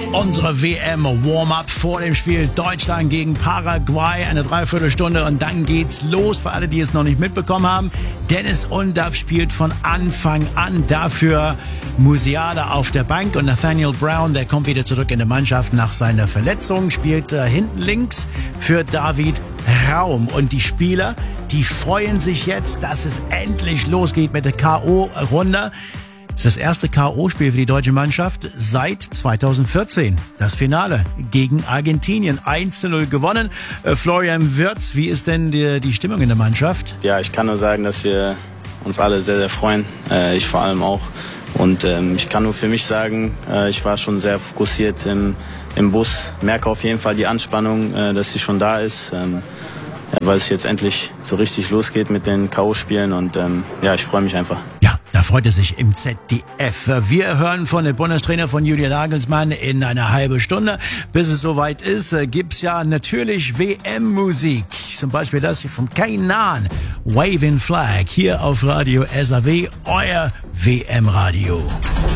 Unsere WM-Warm-Up vor dem Spiel Deutschland gegen Paraguay, eine Dreiviertelstunde und dann geht's los. Für alle, die es noch nicht mitbekommen haben, Dennis Undaff spielt von Anfang an, dafür Musiala auf der Bank und Nathaniel Brown, der kommt wieder zurück in die Mannschaft nach seiner Verletzung, spielt hinten links für David Raum. Und die Spieler, die freuen sich jetzt, dass es endlich losgeht mit der K.O.-Runde. Das ist das erste K.O.-Spiel für die deutsche Mannschaft seit 2014. Das Finale gegen Argentinien. 1:0 gewonnen. Florian Wirtz, wie ist denn die Stimmung in der Mannschaft? Ja, ich kann nur sagen, dass wir uns alle sehr, sehr freuen. Ich vor allem auch. Und ich kann nur für mich sagen, ich war schon sehr fokussiert im Bus. Merke auf jeden Fall die Anspannung, dass sie schon da ist. Weil es jetzt endlich so richtig losgeht mit den K.O.-Spielen. Und ich freue mich einfach. Ja, da freut er sich im ZDF. Wir hören von dem Bundestrainer von Julian Nagelsmann in einer halben Stunde. Bis es soweit ist, gibt's ja natürlich WM-Musik. Zum Beispiel das hier von Kainan, Waving Flag, hier auf Radio SAW, euer WM-Radio.